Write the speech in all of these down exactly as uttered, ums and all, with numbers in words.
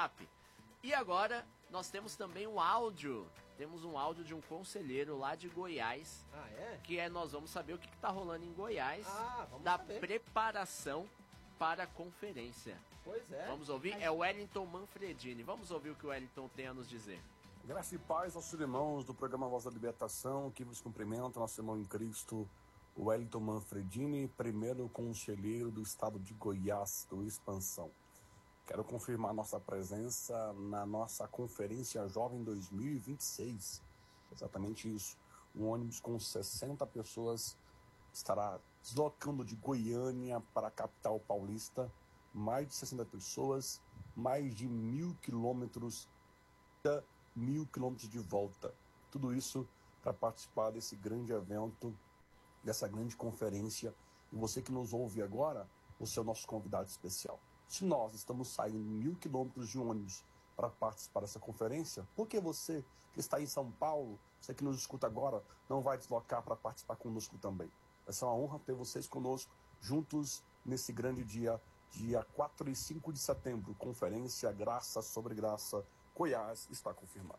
WhatsApp. E agora nós temos também um áudio. Temos um áudio de um conselheiro lá de Goiás. Ah, é? Que é, nós vamos saber o que está rolando em Goiás. Ah, vamos da saber. preparação para a conferência. Pois é. Vamos ouvir? É o Wellington Manfredini. Vamos ouvir o que o Wellington tem a nos dizer. Graça e paz aos irmãos do programa Voz da Libertação, que vos cumprimenta, nosso irmão em Cristo, o Wellington Manfredini, primeiro conselheiro do estado de Goiás, do Expansão. Quero confirmar nossa presença na nossa Conferência Jovem dois mil e vinte e seis. Exatamente isso. Um ônibus com sessenta pessoas estará deslocando de Goiânia para a capital paulista. Mais de sessenta pessoas, mais de mil quilômetros, mil quilômetros de volta. Tudo isso para participar desse grande evento, dessa grande conferência. E você que nos ouve agora, você é o nosso convidado especial. Se nós estamos saindo mil quilômetros de ônibus para participar dessa conferência, por que você que está em São Paulo, você que nos escuta agora, não vai deslocar para participar conosco também? Vai ser uma honra ter vocês conosco, juntos nesse grande dia, dia quatro e cinco de setembro, conferência Graça sobre Graça, Goiás, está confirmado.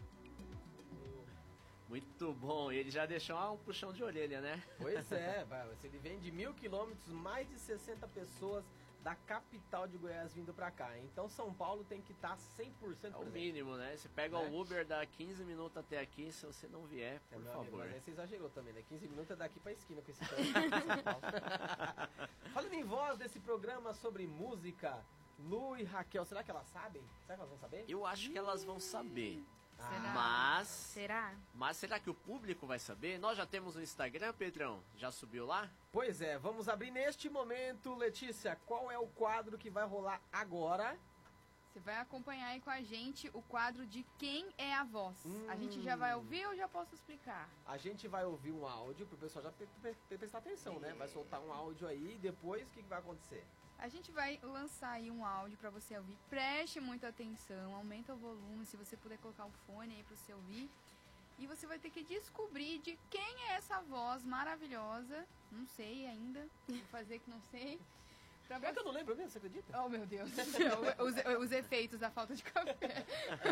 Muito bom, ele já deixou um puxão de orelha, né? Pois é, vai, ele vem de mil quilômetros, mais de sessenta pessoas da capital de Goiás vindo pra cá. Então São Paulo tem que estar cem por cento É o presente. mínimo, né? Você pega É. o Uber, dá quinze minutos até aqui, se você não vier, por É, meu favor. amigo, mas aí você exagerou também, né? quinze minutos é daqui pra esquina com esse trânsito de São Paulo. Falando em voz desse programa sobre música, Lu e Raquel, será que elas sabem? Será que elas vão saber? Eu acho que elas vão saber. Será? Mas, Será? mas será que o público vai saber? Nós já temos o Instagram, Pedrão? Já subiu lá? Pois é, vamos abrir neste momento. Letícia, qual é o quadro que vai rolar agora? Você vai acompanhar aí com a gente o quadro de Quem é a Voz. Hum. A gente já vai ouvir ou já posso explicar? A gente vai ouvir um áudio pro pessoal já pre- pre- pre- prestar atenção, né? Vai soltar um áudio aí e depois o que, que vai acontecer? A gente vai lançar aí um áudio pra você ouvir. Preste muita atenção, aumenta o volume, se você puder colocar o fone aí pra você ouvir. E você vai ter que descobrir de quem é essa voz maravilhosa. Não sei ainda, vou fazer que não sei. Pra Pior você... que eu não lembro mesmo, você acredita? Oh, meu Deus do céu. Os, os efeitos da falta de café.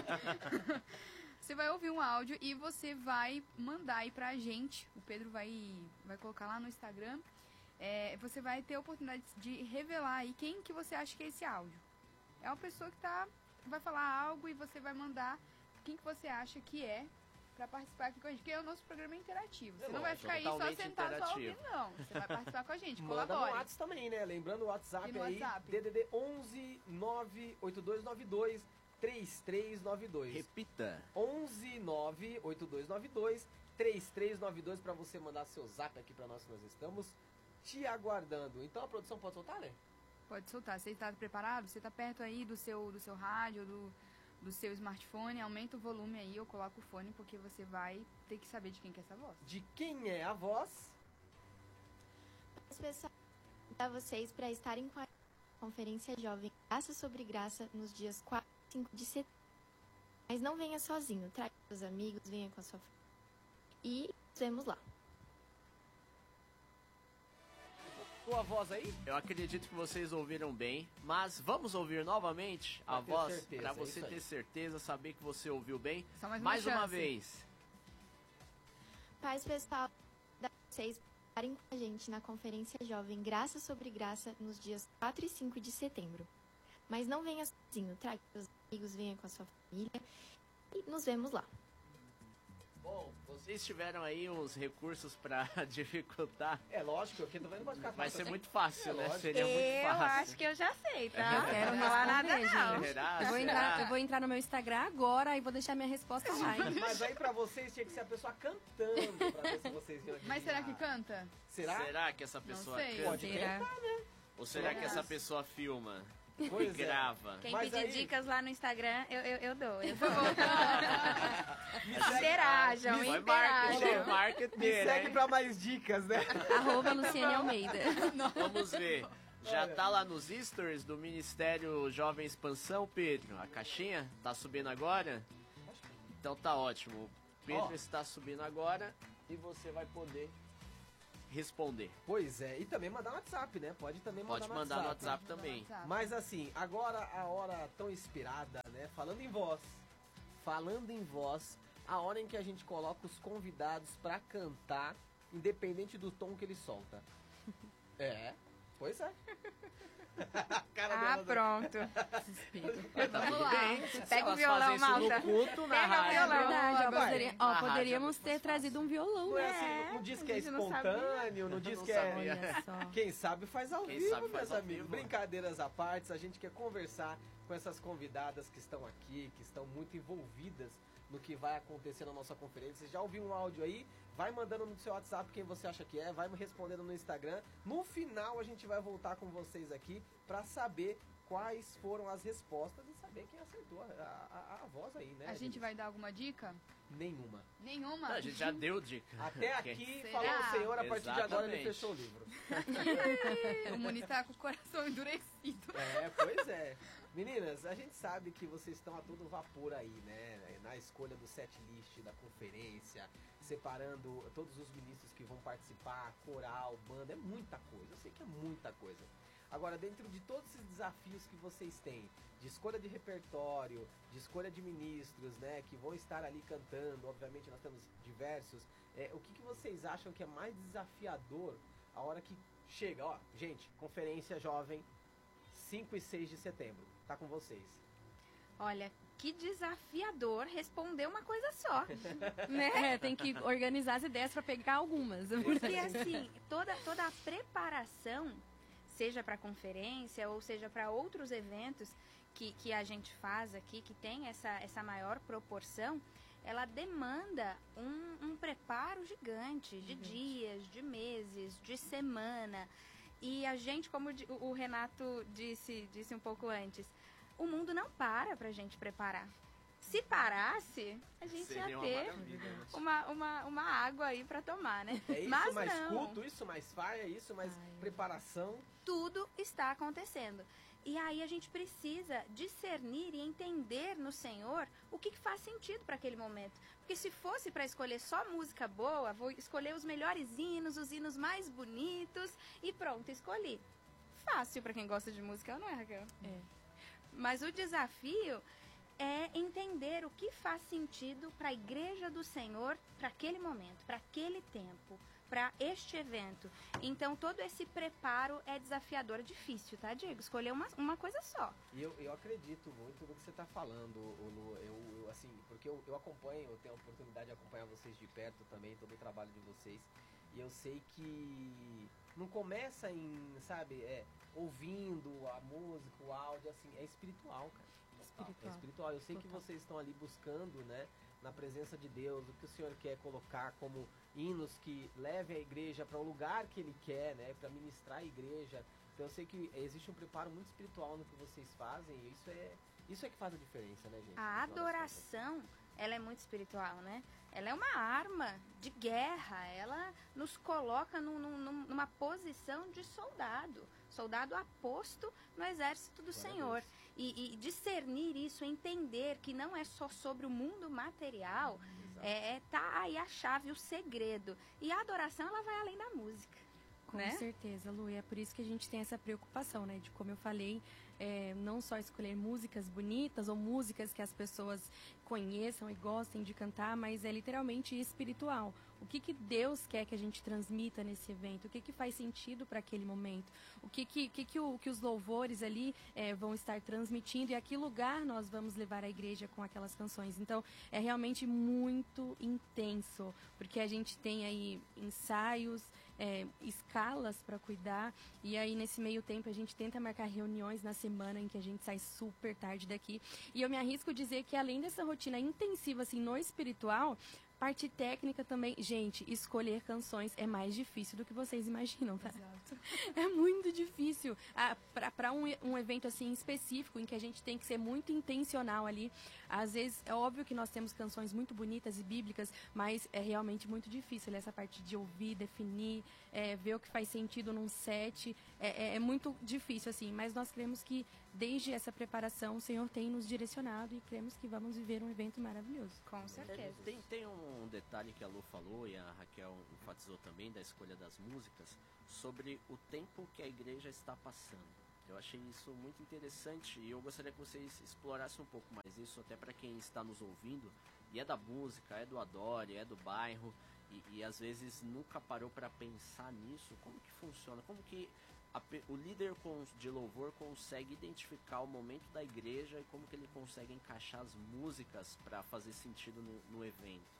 Você vai ouvir um áudio e você vai mandar aí pra gente. O Pedro vai, vai colocar lá no Instagram. É, você vai ter a oportunidade de revelar aí quem que você acha que é esse áudio. É uma pessoa que tá, vai falar algo e você vai mandar quem que você acha que é pra participar aqui com a gente, porque o nosso programa é interativo. Você É não vai lógico, ficar aí só totalmente sentado só ouvindo, interativo. não. Você vai participar com a gente, Manda no colabore. WhatsApp também, né? Lembrando o WhatsApp E no aí, WhatsApp? D D D onze nove oito dois nove dois três três nove dois. Repita. onze nove oito dois nove dois três três nove dois pra você mandar seu zap aqui pra nós, que nós estamos te aguardando. Então a produção pode soltar, né? Pode soltar. Você está preparado? Você está perto aí do seu, do seu rádio, do, do seu smartphone? Aumenta o volume aí, eu coloco o fone, porque você vai ter que saber de quem que é essa voz. De quem é a voz? Pessoal, convidar vocês para estarem com a Conferência Jovem Graça sobre Graça nos dias quatro e cinco de setembro. Mas não venha sozinho, traga seus amigos, venha com a sua família. E nos vemos lá. Tua voz aí? Eu acredito que vocês ouviram bem, mas vamos ouvir novamente Pra a ter voz certeza, para é você isso ter aí. certeza, saber que você ouviu bem. Só mais uma uma chance. vez. Paz, pessoal, convidar vocês para estarem com a gente na Conferência Jovem Graça sobre Graça nos dias quatro e cinco de setembro. Mas não venha sozinho, traga seus amigos, venha com a sua família e nos vemos lá. Bom, vocês tiveram aí uns recursos para dificultar. É lógico, aqui também não vai ficar Vai fácil, ser né? muito fácil, É né? lógico. Seria muito Eu fácil. acho que eu já sei, tá? É. Não quero falar nada, não. Será? Eu vou, Será? entrar, eu vou entrar no meu Instagram agora e vou deixar minha resposta lá. hein? Mas aí pra vocês tinha que ser a pessoa cantando pra ver se vocês viram aqui. Mas será que canta? Será? Será que essa pessoa sei. canta? Pode Será? cantar, né? Ou será Será? que essa pessoa filma Pois e é. grava? Quem Mas pedir aí- dicas lá no Instagram, eu, eu, eu dou. Eu vou segue- interajam, Foi marketing, interajam. marketing, Me segue né? pra mais dicas, né? Arroba Luciane Almeida. Vamos ver. Já Olha. tá lá nos stories do Ministério Jovem Expansão, Pedro? A caixinha? Tá subindo agora? Então tá ótimo. O Pedro Ó. está subindo agora e você vai poder responder. Pois é, e também mandar no WhatsApp, né? Pode também mandar Pode no mandar no WhatsApp. WhatsApp também. WhatsApp. Mas assim, agora a hora tão inspirada, né? Falando em voz, falando em voz, a hora em que a gente coloca os convidados pra cantar, independente do tom que ele solta. É, pois é. Ah, pronto. Mas tá tudo bem. Se Pega o elas violão, fazem isso malta. no culto, na Pega o rádio. violão. Verdade, ó, vai. poderia- Na ó, rádio poderíamos é muito ter mais trazido um violão, Não é né? assim, não diz que é a gente não espontâneo, não diz Não que é... sabia. Olha só. Quem sabe faz ao Quem vivo, sabe faz meus ao amigos. vivo. Brincadeiras à parte, a gente quer conversar com essas convidadas que estão aqui, que estão muito envolvidas no que vai acontecer na nossa conferência. Você já ouviu um áudio aí? Vai mandando no seu WhatsApp quem você acha que é, vai me respondendo no Instagram. No final a gente vai voltar com vocês aqui pra saber quais foram as respostas e saber quem acertou a, a, a voz aí, né? A gente vai dar alguma dica? Nenhuma. Nenhuma? Não, a gente já deu dica. Até Ok. aqui, Será? falou o Senhor, a partir de agora ele Exatamente. fechou o livro. O Muniz tá com o coração endurecido. É, pois é. Meninas, a gente sabe que vocês estão a todo vapor aí, né? Na escolha do set list da conferência, separando todos os ministros que vão participar, coral, banda, é muita coisa. Eu sei que é muita coisa. Agora, dentro de todos esses desafios que vocês têm, de escolha de repertório, de escolha de ministros, né, que vão estar ali cantando, obviamente nós temos diversos, é, o que, que vocês acham que é mais desafiador a hora que chega, ó, gente, conferência jovem, cinco e seis de setembro, tá com vocês. Olha, que desafiador responder uma coisa só, né? É, tem que organizar as ideias pra pegar algumas. Porque assim, toda, toda a preparação, seja para conferência ou seja para outros eventos que, que a gente faz aqui, que tem essa, essa maior proporção, ela demanda um, um preparo gigante, de dias, de meses, de semana. E a gente, como di- o o Renato disse, disse um pouco antes, o mundo não para pra gente preparar. Se parasse, a gente Seria ia uma ter maravilha, né? uma, uma, uma água aí pra tomar, né? É isso Mas mais não. culto, isso mais faia, isso mais Ai. preparação. Tudo está acontecendo. E aí a gente precisa discernir e entender no Senhor o que, que faz sentido para aquele momento. Porque se fosse para escolher só música boa, vou escolher os melhores hinos, os hinos mais bonitos e pronto, escolhi. Fácil para quem gosta de música, não é, Raquel? É. Mas o desafio é entender o que faz sentido para a igreja do Senhor, para aquele momento, para aquele tempo, para este evento. Então, todo esse preparo é desafiador, é difícil, tá, Diego? Escolher uma, uma coisa só. E eu, eu acredito muito no que você está falando, ô Lu. Eu, eu, assim, porque eu, eu acompanho, eu tenho a oportunidade de acompanhar vocês de perto também, todo o trabalho de vocês. E eu sei que não começa em, sabe, é, ouvindo a música, o áudio, assim, é espiritual, cara. Espiritual. É espiritual. Eu sei que Total. vocês estão ali buscando, né, na presença de Deus, o que o Senhor quer colocar como hinos que levem a igreja para o lugar que Ele quer, né, para ministrar a igreja. Então eu sei que existe um preparo muito espiritual no que vocês fazem e isso é, isso é que faz a diferença, né, gente? A No final das contas. adoração, ela é muito espiritual, né? Ela é uma arma de guerra, ela nos coloca num- num- numa posição de soldado, soldado aposto no exército do Glória a Senhor. Deus. E, e discernir isso, entender que não é só sobre o mundo material, Exato. é, é tá aí a chave, o segredo. E a adoração, ela vai além da música. Com né? certeza, Lu. E é por isso que a gente tem essa preocupação, né? De, como eu falei, é, não só escolher músicas bonitas ou músicas que as pessoas conheçam e gostem de cantar, mas é literalmente espiritual. O que, que Deus quer que a gente transmita nesse evento? O que, que faz sentido para aquele momento? O que, que, que, que, o, que os louvores ali é, vão estar transmitindo e a que lugar nós vamos levar a igreja com aquelas canções? Então, é realmente muito intenso, porque a gente tem aí ensaios, é, escalas para cuidar, e aí nesse meio tempo a gente tenta marcar reuniões na semana em que a gente sai super tarde daqui. E eu me arrisco a dizer que além dessa rotina intensiva assim no espiritual, parte técnica também, gente, escolher canções é mais difícil do que vocês imaginam, tá? Exato. É muito difícil. Ah, para um, um evento assim específico, em que a gente tem que ser muito intencional ali, às vezes é óbvio que nós temos canções muito bonitas e bíblicas, mas é realmente muito difícil essa parte de ouvir, definir, é, ver o que faz sentido num set. É, é, é muito difícil, assim, mas nós cremos que desde essa preparação o Senhor tem nos direcionado e cremos que vamos viver um evento maravilhoso. Com certeza. Tem, tem um detalhe que a Lu falou e a Raquel enfatizou também da escolha das músicas sobre o tempo que a igreja está passando. Eu achei isso muito interessante e eu gostaria que vocês explorassem um pouco mais simples, isso até para quem está nos ouvindo, e é da música, é do Adore, é do bairro, e, e às vezes nunca parou para pensar nisso, como que funciona, como que a, o líder de louvor consegue identificar o momento da igreja e como que ele consegue encaixar as músicas para fazer sentido no, no evento.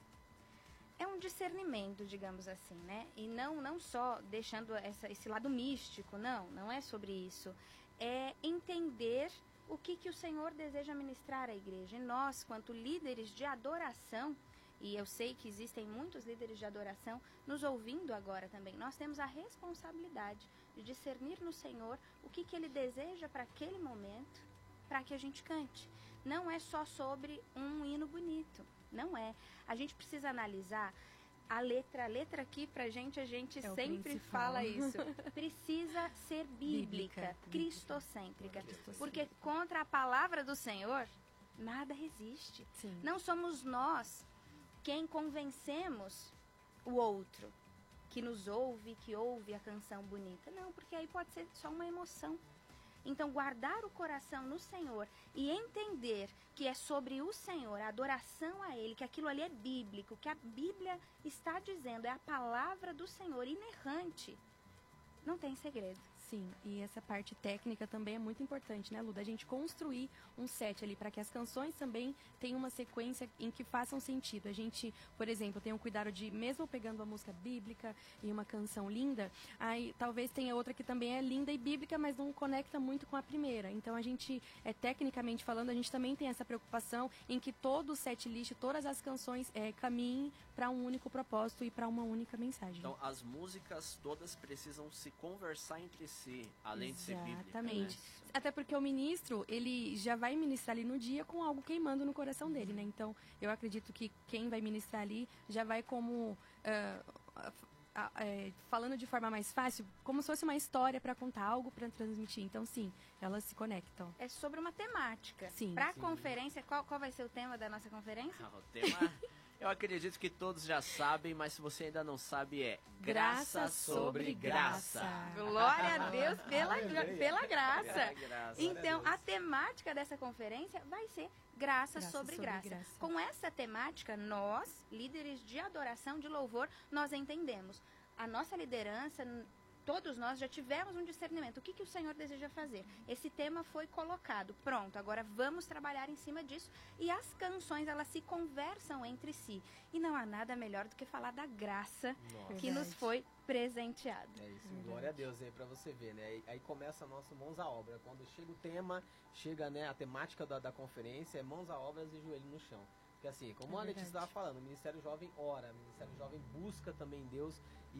É um discernimento, digamos assim, né? E não, não só deixando essa, esse lado místico, não, não é sobre isso. É entender o que, que o Senhor deseja ministrar à igreja. E nós, quanto líderes de adoração, e eu sei que existem muitos líderes de adoração nos ouvindo agora também, nós temos a responsabilidade de discernir no Senhor o que, que Ele deseja para aquele momento, para que a gente cante. Não é só sobre um hino bonito, não é. A gente precisa analisar a letra. A letra aqui, pra gente, a gente é sempre fala isso. Precisa ser bíblica, bíblica cristocêntrica. cristocêntrica. Porque contra a palavra do Senhor, nada resiste. Sim. Não somos nós quem convencemos o outro que nos ouve, que ouve a canção bonita. Não, porque aí pode ser só uma emoção. Então, guardar o coração no Senhor e entender que é sobre o Senhor, a adoração a Ele, que aquilo ali é bíblico, que a Bíblia está dizendo, é a palavra do Senhor, inerrante, não tem segredo. Sim, e essa parte técnica também é muito importante, né, Lu? Da gente construir um set ali para que as canções também tenham uma sequência em que façam sentido. A gente, por exemplo, tem um cuidado de, mesmo pegando a música bíblica e uma canção linda, aí talvez tenha outra que também é linda e bíblica, mas não conecta muito com a primeira. Então a gente, é, tecnicamente falando, a gente também tem essa preocupação em que todo o set list, todas as canções é, caminhem para um único propósito e para uma única mensagem. Então as músicas todas precisam se conversar entre si, além Exatamente. de ser bíblica. Exatamente. Né? Até porque o ministro, ele já vai ministrar ali no dia com algo queimando no coração dele, né? Então, eu acredito que quem vai ministrar ali já vai como... Uh, uh, uh, uh, falando de forma mais fácil, como se fosse uma história para contar, algo para transmitir. Então, sim, elas se conectam. É sobre uma temática. Sim. Para a sim. conferência, qual, qual vai ser o tema da nossa conferência? Ah, o tema... Eu acredito que todos já sabem, mas se você ainda não sabe, é Graça, graça sobre Graça. graça. Glória a Deus pela, pela graça. Pela graça. Então, a temática dessa conferência vai ser Graça, graça sobre, sobre graça. graça. Com essa temática, nós, líderes de adoração, de louvor, nós entendemos. A nossa liderança... Todos nós já tivemos um discernimento. O que, que o Senhor deseja fazer? Esse tema foi colocado. Pronto, agora vamos trabalhar em cima disso. E as canções, elas se conversam entre si. E não há nada melhor do que falar da graça Nossa. que nos foi presenteada. É isso, glória a Deus aí pra você ver, né? Aí, aí começa nosso mãos à obra. Quando chega o tema, chega, né, a temática da, da conferência, é mãos à obra e joelho no chão. Porque assim, como é a Letícia estava falando, o Ministério Jovem ora, o Ministério Jovem busca também Deus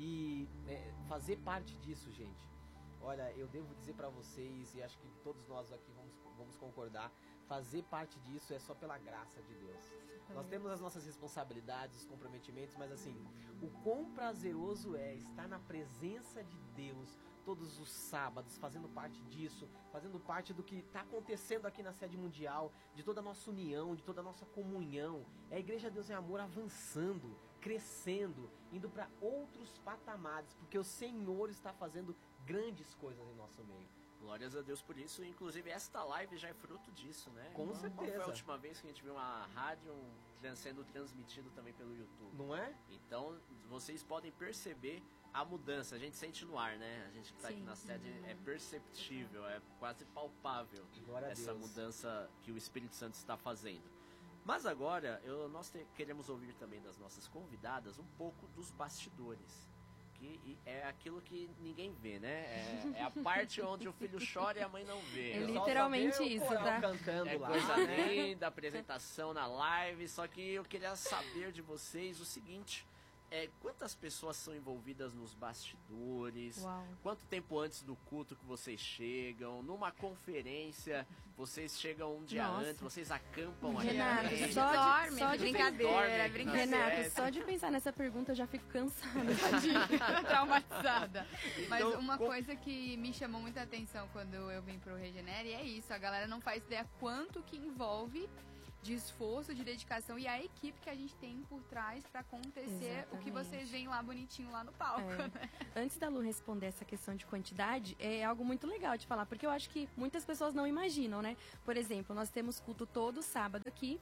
e é, fazer parte disso, gente. Olha, eu devo dizer para vocês, e acho que todos nós aqui vamos, vamos concordar, fazer parte disso é só pela graça de Deus. Nós temos as nossas responsabilidades, os comprometimentos, mas assim, o quão prazeroso é estar na presença de Deus todos os sábados, fazendo parte disso, fazendo parte do que está acontecendo aqui na sede mundial, de toda a nossa união, de toda a nossa comunhão. É a Igreja Deus em Amor avançando, crescendo, indo para outros patamares, porque o Senhor está fazendo grandes coisas em nosso meio. Glórias a Deus por isso, inclusive esta live já é fruto disso, né? Com Qual certeza. Qual foi a última vez que a gente viu uma rádio sendo transmitido também pelo YouTube? Não é? Então, vocês podem perceber a mudança, a gente sente no ar, né? A gente que tá Sim. aqui na sede é perceptível, é quase palpável Glória a essa Deus. mudança que o Espírito Santo está fazendo. Mas agora, eu, nós te, queremos ouvir também das nossas convidadas um pouco dos bastidores. Que é aquilo que ninguém vê, né? É, é a parte onde o filho chora e a mãe não vê. É Eu só- literalmente só vê o isso, coral tá? cantando É lá, coisa né? linda, apresentação na live, só que eu queria saber de vocês o seguinte, é, quantas pessoas são envolvidas nos bastidores, Uau. quanto tempo antes do culto que vocês chegam, numa conferência, vocês chegam um dia Nossa. antes, vocês acampam aí. Renato, antes. só de, Dorme, só de brincadeira, dormem aqui brincadeira. Renato, sede. só de pensar nessa pergunta eu já fico cansada. Tadinha, traumatizada. Mas Então, uma com- coisa que me chamou muita atenção quando eu vim pro Regenere é isso, a galera não faz ideia quanto que envolve de esforço, de dedicação e a equipe que a gente tem por trás para acontecer Exatamente. o que vocês veem lá bonitinho lá no palco. É. Né? Antes da Lu responder essa questão de quantidade, é algo muito legal de falar, porque eu acho que muitas pessoas não imaginam, né? Por exemplo, nós temos culto todo sábado aqui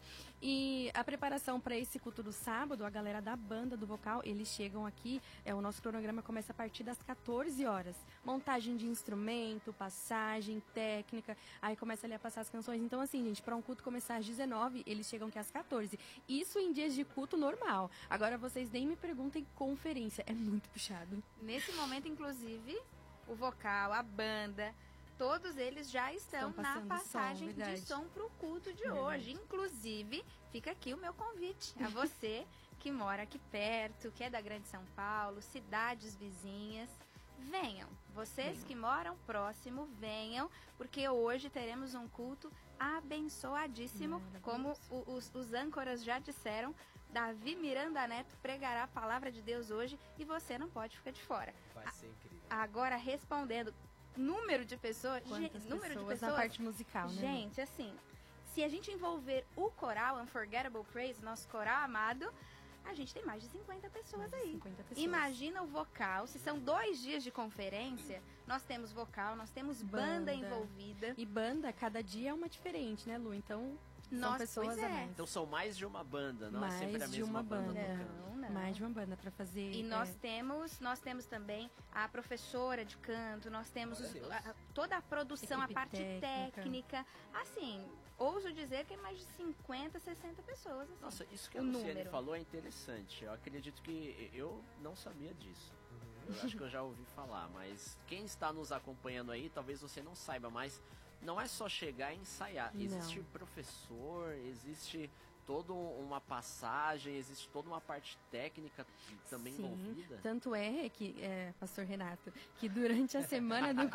e a preparação para esse culto do sábado, a galera da banda, do vocal, eles chegam aqui, é, o nosso cronograma começa a partir das quatorze horas. Montagem de instrumento, passagem, técnica, aí começa ali a passar as canções. Então, assim, gente, para um culto começar às dezenove, eles chegam aqui às quatorze. Isso em dias de culto normal. Agora, vocês nem me perguntem conferência, é muito puxado. Nesse momento, inclusive, o vocal, a banda, todos eles já estão, Estão na passando passagem som, verdade. de som para o culto de Verdade. hoje. Inclusive, fica aqui o meu convite a você que mora aqui perto, que é da Grande São Paulo, cidades vizinhas. Venham, vocês Venham. que moram próximo, venham, porque hoje teremos um culto abençoadíssimo, Maravilhoso. como o- os, os âncoras já disseram. Davi Miranda Neto pregará a palavra de Deus hoje e você não pode ficar de fora. Vai ser incrível. Agora, respondendo, número de pessoas, Quantas gente, número de pessoas pessoas, na parte musical, né? gente, assim, se a gente envolver o coral Unforgettable Praise, nosso coral amado, a gente tem mais de cinquenta pessoas Mais de aí. cinquenta pessoas. Imagina o vocal, se são dois dias de conferência, nós temos vocal, nós temos banda, Banda. envolvida. E banda, cada dia é uma diferente, né, Lu? Então, são Nós, pessoas pois a é. mais. Então são mais de uma banda, não Mais é sempre a de mesma uma banda banda. tocando. Não, não. Mais de uma banda para fazer. E nós é, temos, nós temos também a professora de canto, nós temos Glória os- a Deus. a- a- toda a produção, Equipe a parte técnica. técnica. Assim, ouso dizer que é mais de cinquenta, sessenta pessoas. Assim. Nossa, isso que a O Luciane número. falou é interessante. Eu acredito que eu não sabia disso. Eu acho que eu já ouvi falar, mas quem está nos acompanhando aí, talvez você não saiba, mas não é só chegar e ensaiar. Não. Existe professor, existe toda uma passagem, existe toda uma parte técnica também Sim, envolvida. tanto é que, é, pastor Renato, que durante a semana do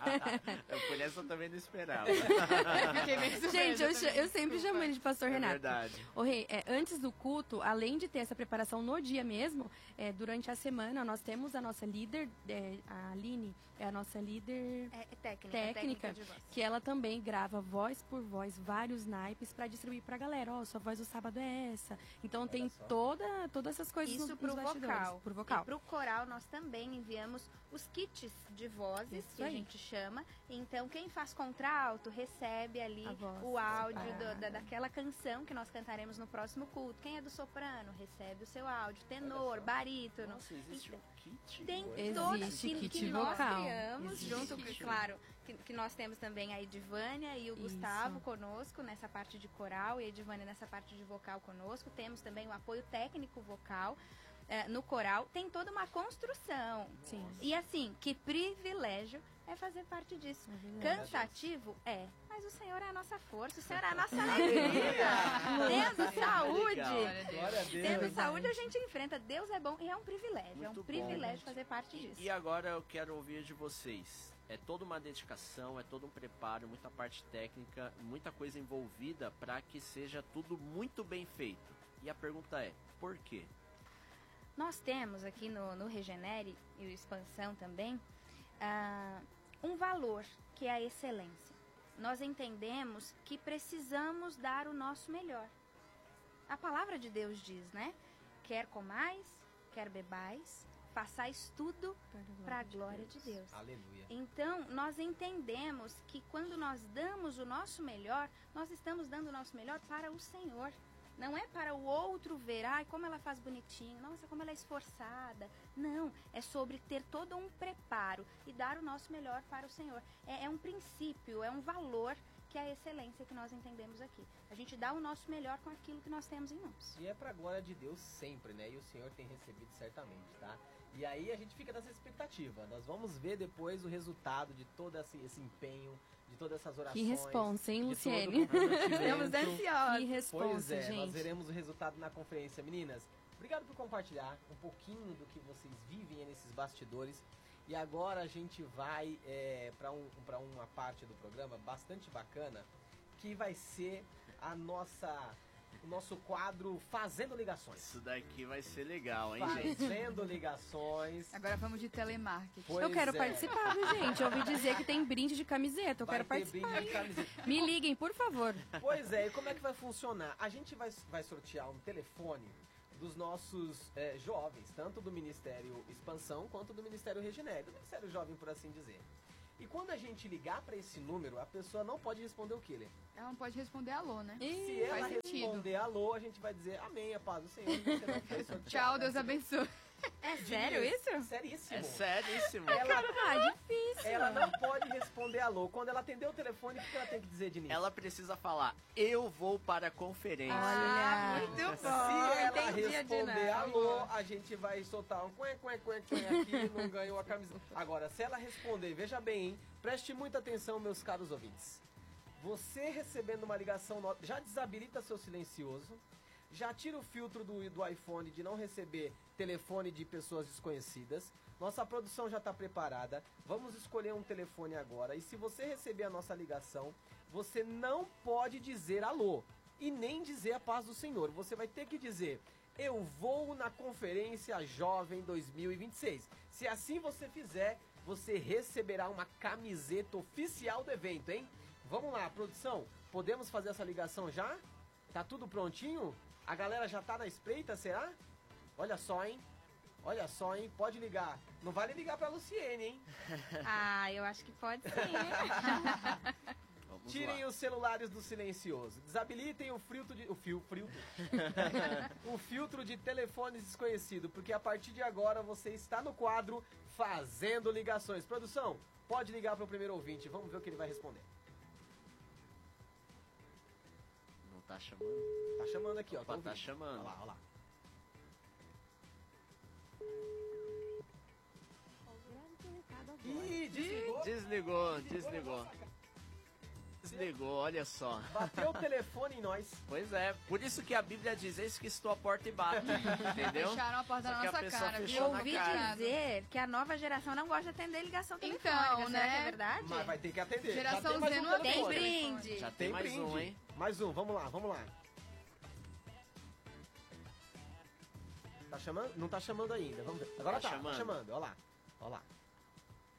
Eu por essa eu também não esperava. Fiquei meio surpresa Gente, eu, cha- também, eu sempre desculpa. chamo ele de pastor É Renato. verdade. Ô, Rei, é, antes do culto, além de ter essa preparação no dia mesmo, é, durante a semana nós temos a nossa líder, é, a Aline, é a nossa líder, É, é técnica, Técnica. técnica de voz. que ela também grava voz por voz, vários naipes para distribuir pra galera. Ó, sua voz do sábado é essa. Então tem só. toda, todas essas coisas Isso no, pro nos bastidores. vocal. Pro vocal. E pro coral nós também enviamos os kits de vozes, Isso que a aí. gente chama. Então quem faz contralto recebe ali A voz o áudio do- separada. da, daquela canção que nós cantaremos no próximo culto. Quem é do soprano recebe o seu áudio. Tenor, barítono. Nossa, existe um kit? Tem Existe todas que, kit que nós vocal. criamos, Existe junto, kit. com, claro, que, que nós temos também a Edivânia e o Isso. Gustavo conosco nessa parte de coral e a Edivânia nessa parte de vocal conosco. Temos também o apoio técnico vocal eh, no coral. Tem toda uma construção. Sim. E assim, que privilégio é fazer parte disso. É verdade. Cansativo? É. Mas o Senhor é a nossa força, o Senhor é a nossa alegria. Tendo saúde. Legal. Glória a Deus. Tendo verdade. saúde a gente enfrenta. Deus é bom e é um privilégio. é um Muito bom. privilégio fazer parte disso. E agora eu quero ouvir de vocês. É toda uma dedicação, é todo um preparo, muita parte técnica, muita coisa envolvida para que seja tudo muito bem feito. E a pergunta é, por quê? Nós temos aqui no, no Regenere e o Expansão também ah, um valor que é a excelência. Nós entendemos que precisamos dar o nosso melhor. A palavra de Deus diz, né? Quer comais, quer bebais, façais tudo para a glória de Deus. Aleluia. Então, nós entendemos que quando nós damos o nosso melhor, nós estamos dando o nosso melhor para o Senhor. Não é para o outro ver, ai, como ela faz bonitinho, nossa, como ela é esforçada. Não, é sobre ter todo um preparo e dar o nosso melhor para o Senhor. É, é um princípio, é um valor que é a excelência que nós entendemos aqui. A gente dá o nosso melhor com aquilo que nós temos em mãos. E é pra glória de Deus sempre, né? E o Senhor tem recebido certamente, tá? E aí a gente fica nessa expectativa. Nós vamos ver depois o resultado de todo esse, esse empenho, de todas essas orações. Que responsa, hein, de Luciene? todo o comprometimento. Estamos ansiosos. Que responsa, Pois é, gente. nós veremos o resultado na conferência. Meninas, obrigado por compartilhar um pouquinho do que vocês vivem aí nesses bastidores. E agora a gente vai é, para um, para uma parte do programa bastante bacana, que vai ser a nossa o nosso quadro Fazendo Ligações. Isso daqui vai ser legal, hein, gente? Fazendo Ligações. Agora vamos de telemarketing. Pois eu quero é. participar, viu, gente? Eu ouvi dizer que tem brinde de camiseta. Eu Vai quero ter participar. brinde de camiseta. Me liguem, por favor. Pois é, e como é que vai funcionar? A gente vai, vai sortear um telefone dos nossos é, jovens, tanto do Ministério Expansão quanto do Ministério Regineg, do Ministério Jovem, por assim dizer. E quando a gente ligar para esse número, a pessoa não pode responder o que, Lê? Ela não pode responder alô, né? Se ela faz sentido. responder alô, a gente vai dizer amém, a paz do Senhor. Você não foi sorteado. Tchau, Deus abençoe. É sério isso? Seríssimo. É seríssimo. Ela, Ah, difícil. ela não pode responder alô. Quando ela atender o telefone, o que ela tem que dizer de início? Ela precisa falar, eu vou para a conferência. Ah, Olha. muito bom. Se ela Entendi a responder dinâmica. alô, a gente vai soltar um quen, quen, quen, quen aqui, não ganhou a camisa. Agora, se ela responder, veja bem, hein? Preste muita atenção, meus caros ouvintes. Você recebendo uma ligação, no- já desabilita seu silencioso, já tira o filtro do, do iPhone de não receber telefone de pessoas desconhecidas. Nossa produção já está preparada. Vamos escolher um telefone agora. E se você receber a nossa ligação, você não pode dizer alô e nem dizer a paz do Senhor. Você vai ter que dizer, eu vou na Conferência Jovem dois mil e vinte e seis. Se assim você fizer, você receberá uma camiseta oficial do evento, hein? Vamos lá, produção. Podemos fazer essa ligação já? Tá tudo prontinho? A galera já tá na espreita, será? Olha só, hein? Olha só, hein? Pode ligar. Não vale ligar pra Luciene, hein? Ah, eu acho que pode sim. Vamos Tirem lá. os celulares do silencioso. Desabilitem o filtro de... O fio, filtro. o filtro de telefones desconhecido. Porque a partir de agora você está no quadro Fazendo Ligações. Produção, pode ligar para o primeiro ouvinte. Vamos ver o que ele vai responder. Não tá chamando? Tá chamando aqui, ó. Opa, Tá tá ouvindo. chamando. Olha lá, olha lá. Ih, desligou. Desligou, desligou. Desligou, olha só. Bateu o telefone em nós. Pois é, por isso que a Bíblia diz, eis que estou à porta e bato, entendeu? Fecharam a porta Só na que a nossa pessoa cara, viu? fechou na Ouvi cara. dizer que a nova geração não gosta de atender ligação telefônica. Então, Será né? que é verdade? Mas vai ter que atender. Geração Já tem mais Z um não atende. Tem telefone. brinde. Já tem, Tem mais brinde. um, hein? Mais um, vamos lá, vamos lá. Tá chamando? Não tá chamando ainda, vamos ver. Agora Tá tá, tá chamando. chamando, olha lá. Olha lá.